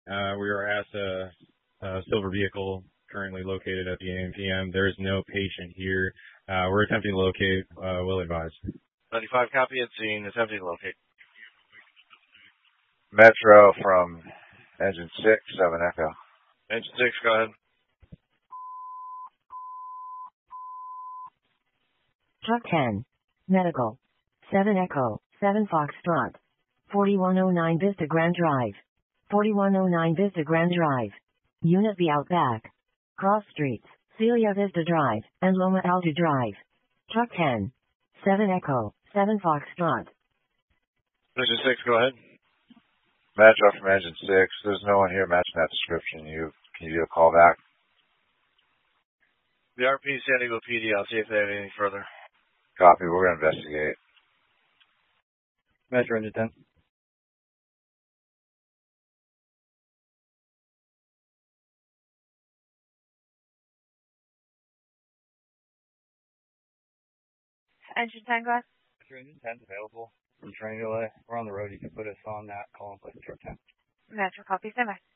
We are at a silver vehicle currently located at the AMPM. There is no patient here. We're attempting to locate. Will advise. 95 copy at scene. Attempting to locate. Metro from Engine 6, 7 Echo. Engine 6, go ahead. Truck 10. Medical. 7 Echo, 7 Foxtrot. 4109 Vista Grand Drive. 4109 Vista Grand Drive. Unit B out back. Cross streets, Celia Vista Drive, and Loma Alta Drive. Truck 10. 7 Echo, 7 Foxtrot. Engine 6, go ahead. Metro from Engine 6. There's no one here matching that description. Can you do a call back? The RP San Diego PD. I'll see if they have anything further. Copy. We're going to investigate. Metro Engine 10. Engine 10, go ahead. Metro Engine 10 is available from train delay. We're on the road. You can put us on that call and place truck 10. Metro, copy, stand by.